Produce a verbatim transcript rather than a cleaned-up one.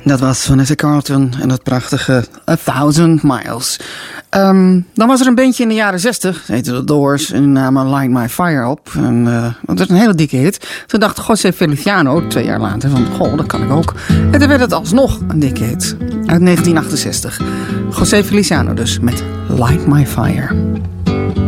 Dat was Vanessa Carlton en dat prachtige A Thousand Miles. Um, dan was er een bandje in de jaren zestig, heette The Doors, en die namen Light My Fire op. En, uh, dat was een hele dikke hit. Toen dacht José Feliciano, twee jaar later, van goh, dat kan ik ook. En toen werd het alsnog een dikke hit. Uit negentien achtenzestig. José Feliciano dus, met Light My Fire.